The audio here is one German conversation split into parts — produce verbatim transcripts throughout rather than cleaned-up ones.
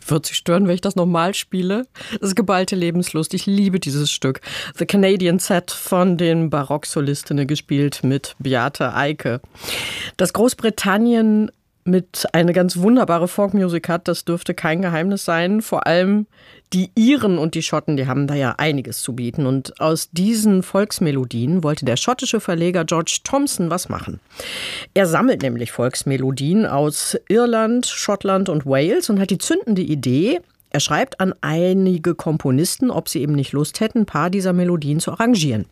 Wird Sie stören, wenn ich das nochmal spiele? Das ist geballte Lebenslust. Ich liebe dieses Stück. The Canadian Set von den Barocksolistinnen, gespielt mit Beate Eike. Dass Großbritannien mit eine ganz wunderbare Folkmusik hat, das dürfte kein Geheimnis sein. Vor allem die Iren und die Schotten, die haben da ja einiges zu bieten. Und aus diesen Volksmelodien wollte der schottische Verleger George Thomson was machen. Er sammelt nämlich Volksmelodien aus Irland, Schottland und Wales und hat die zündende Idee, er schreibt an einige Komponisten, ob sie eben nicht Lust hätten, ein paar dieser Melodien zu arrangieren.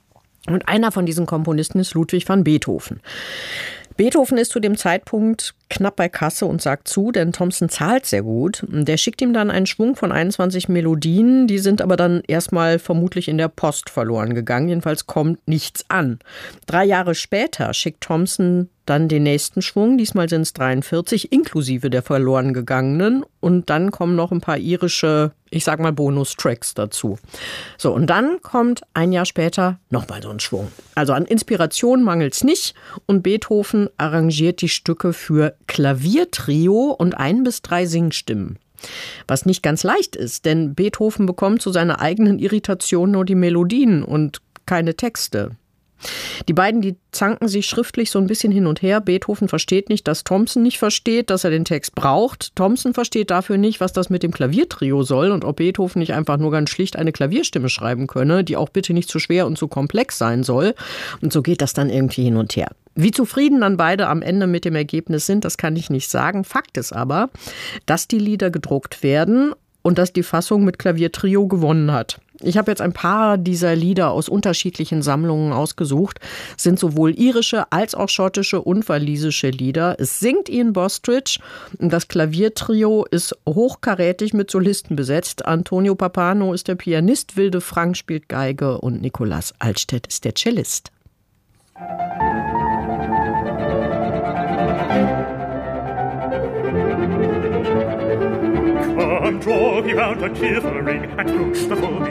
Und einer von diesen Komponisten ist Ludwig van Beethoven. Beethoven ist zu dem Zeitpunkt knapp bei Kasse und sagt zu, denn Thomson zahlt sehr gut. Der schickt ihm dann einen Schwung von einundzwanzig Melodien, die sind aber dann erstmal vermutlich in der Post verloren gegangen. Jedenfalls kommt nichts an. Drei Jahre später schickt Thomson dann den nächsten Schwung, diesmal sind es dreiundvierzig, inklusive der verloren gegangenen. Und dann kommen noch ein paar irische, ich sag mal Bonustracks dazu. So, und dann kommt ein Jahr später nochmal so ein Schwung. Also an Inspiration mangelt es nicht und Beethoven arrangiert die Stücke für Klaviertrio und ein bis drei Singstimmen. Was nicht ganz leicht ist, denn Beethoven bekommt zu seiner eigenen Irritation nur die Melodien und keine Texte. Die beiden, die zanken sich schriftlich so ein bisschen hin und her. Beethoven versteht nicht, dass Thomson nicht versteht, dass er den Text braucht. Thomson versteht dafür nicht, was das mit dem Klaviertrio soll und ob Beethoven nicht einfach nur ganz schlicht eine Klavierstimme schreiben könne, die auch bitte nicht zu schwer und zu komplex sein soll. Und so geht das dann irgendwie hin und her. Wie zufrieden dann beide am Ende mit dem Ergebnis sind, das kann ich nicht sagen. Fakt ist aber, dass die Lieder gedruckt werden und dass die Fassung mit Klaviertrio gewonnen hat. Ich habe jetzt ein paar dieser Lieder aus unterschiedlichen Sammlungen ausgesucht. Es sind sowohl irische als auch schottische und walisische Lieder. Es singt Ian Bostridge. Das Klaviertrio ist hochkarätig mit Solisten besetzt. Antonio Pappano ist der Pianist, Wilde Frank spielt Geige und Nikolaus Altstedt ist der Cellist. Come, draw ye round a quivering, and loose the full